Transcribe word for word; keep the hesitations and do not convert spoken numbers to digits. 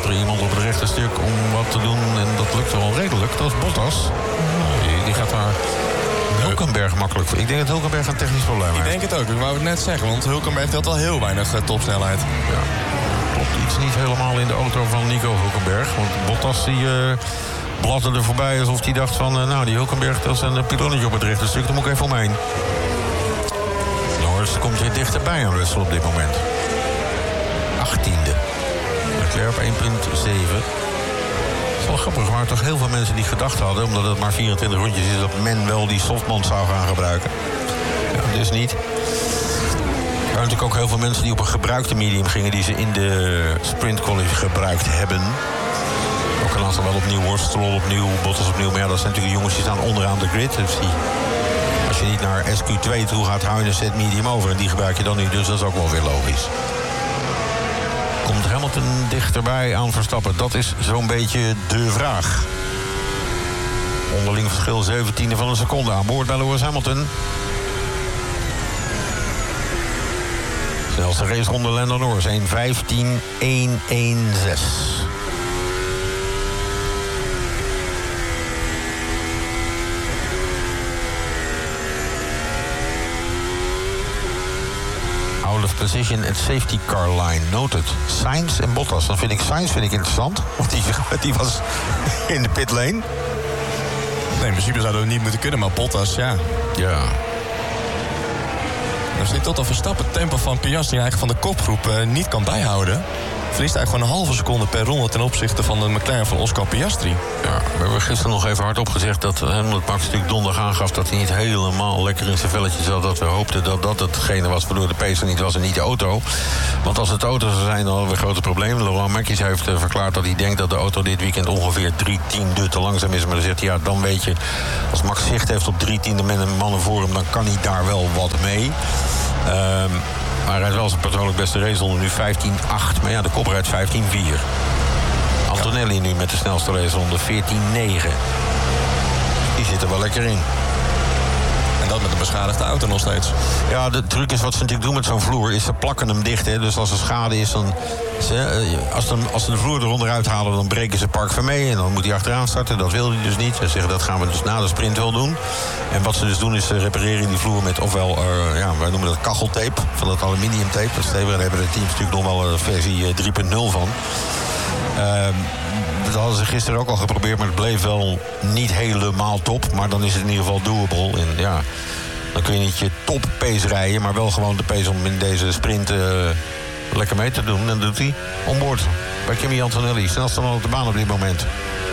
er iemand op het rechte stuk om wat te doen. En dat lukt wel redelijk. Dat is Bottas. Die, die gaat daar Hulkenberg makkelijk voor. Ik denk dat Hulkenberg een technisch probleem heeft. Ik denk het ook. Ik wou het net zeggen. Want Hulkenberg had al heel weinig uh, topsnelheid. Ja. Klopt iets niet helemaal in de auto van Nico Hulkenberg. Want Bottas die uh, bladderde er voorbij alsof hij dacht van... Uh, nou, die Hulkenberg, dat is een uh, pilonnetje op het rechte stuk. Daar moet ik even omheen. Norris komt weer dichterbij aan Russell op dit moment. achttiende. Leclerc op één komma zeven. Het is wel grappig, er waren toch heel veel mensen die gedacht hadden... omdat het maar vierentwintig rondjes is... dat men wel die softband zou gaan gebruiken. Ja, dus niet. Er waren natuurlijk ook heel veel mensen die op een gebruikte medium gingen... die ze in de sprint quality gebruikt hebben. Ook een aantal wel opnieuw, Stroll opnieuw, Bottas opnieuw. Maar ja, dat zijn natuurlijk jongens die staan onderaan de grid. Dus die, als je niet naar S Q twee toe gaat, hou je een set medium over. En die gebruik je dan nu, dus dat is ook wel weer logisch. Komt Hamilton dichterbij aan Verstappen? Dat is zo'n beetje de vraag. Onderling verschil zeventiende van een seconde aan boord bij Lewis Hamilton. Snelste raceronde Lando Norris, één vijftien honderdzestig. Out of position at safety car line. Noted. Sainz en Bottas. Dan vind ik Sainz vind ik interessant. Want die, die was in de pitlane. Nee, in principe zouden we niet moeten kunnen, maar Bottas, ja. Ja. Als hij tot een Verstappen tempo van Piastri eigenlijk van de kopgroep uh, niet kan bijhouden... verliest hij gewoon een halve seconde per ronde ten opzichte van de McLaren van Oscar Piastri. Ja, we hebben gisteren nog even hardop gezegd dat... omdat Max natuurlijk donderdag aangaf dat hij niet helemaal lekker in zijn velletje zat... dat we hoopten dat dat hetgene was waardoor de pace er niet was en niet de auto. Want als het de auto zou zijn, dan hadden we grote problemen. Laurent Mekies heeft uh, verklaard dat hij denkt dat de auto dit weekend ongeveer drie tiende te langzaam is. Maar dan zegt hij, ja, dan weet je... als Max zicht heeft op drie tiende met een mannen voor hem... dan kan hij daar wel wat mee. Um, Maar hij rijdt wel zijn persoonlijk beste raceronde nu vijftien acht. Maar ja, de kop rijdt vijftien vier. Antonelli nu met de snelste raceronde veertien negen. Die zit er wel lekker in. En dat met een beschadigde auto nog steeds. Ja, de truc is wat ze natuurlijk doen met zo'n vloer... is ze plakken hem dicht. Hè. Dus als er schade is, dan... Ze, als, de, als ze de vloer eronder uithalen... dan breken ze Park Vermee en dan moet hij achteraan starten. Dat wil hij dus niet. Ze zeggen dat gaan we dus na de sprint wel doen. En wat ze dus doen is ze repareren die vloer met... ofwel, uh, ja, wij noemen dat kacheltape. Van dat aluminiumtape. Dat steven. Daar hebben de teams natuurlijk nog wel een versie drie punt nul van. Uh, dat hadden ze gisteren ook al geprobeerd... maar het bleef wel niet helemaal top. Maar dan is het in ieder geval doable. En ja... Dan kun je niet je top pace rijden, maar wel gewoon de pace om in deze sprint uh, lekker mee te doen. En dat doet hij onboord bij Kimi Antonelli. Snelste man op de baan op dit moment.